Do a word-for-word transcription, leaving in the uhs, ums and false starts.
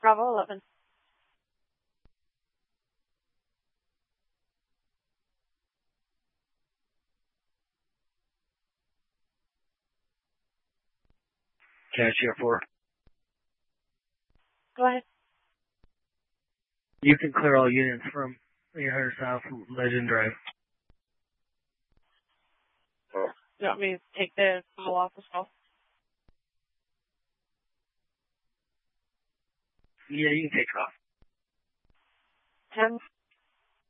Bravo eleven. Cashier four. Go ahead. You can clear all units from eight hundred South Legend Drive. You want me to take the call off as well? Yeah, you can take it off. ten.